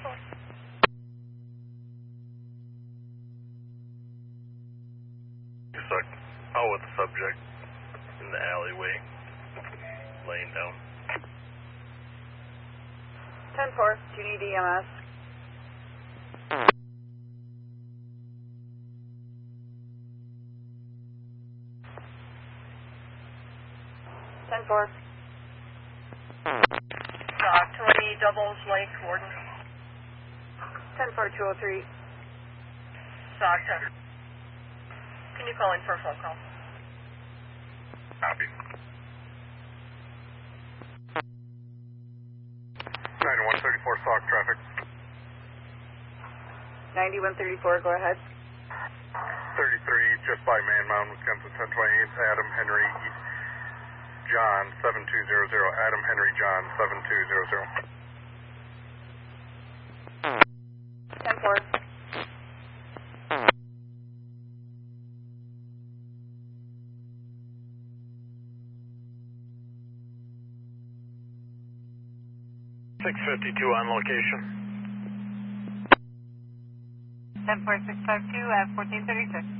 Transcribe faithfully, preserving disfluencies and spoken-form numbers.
Stuck out with the subject in the alleyway, laying down. ten four, do you need E M S? ten four. Uh, twenty Doubles Lake, Warden. ten four two oh three. Stock ten. Can you call in for a phone call? Copy. ninety-one thirty-four Sauk traffic. ninety-one thirty-four, go ahead. thirty-three, just by Man Mountain, Wisconsin, ten twenty-eight, Adam Henry John, seven two zero zero. Adam Henry John, seven two zero zero. ten four. six fifty-two on location. ten four six five two at fourteen thirty-six.